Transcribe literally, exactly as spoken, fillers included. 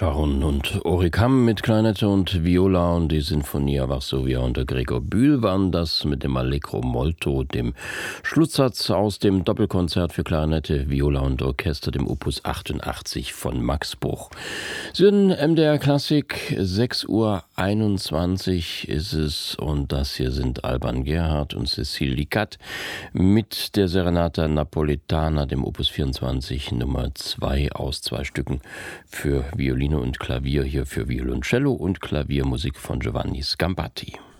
Sharon und Oricam mit Klarinette und Viola und die Sinfonia Varsovia unter Gregor Bühl waren das mit dem Allegro molto, dem Schlusssatz aus dem Doppelkonzert für Klarinette, Viola und Orchester, dem Opus achtundachtzig von Max Bruch. Sie hören M D R Klassik, sechs Uhr einundzwanzig ist es und das hier sind Alban Gerhardt und Cécile Licat mit der Serenata Napoletana, dem Opus vierundzwanzig Nummer zwei aus zwei Stücken für Violine und Klavier, hier für Violoncello und Klaviermusik von Giovanni Scambatti.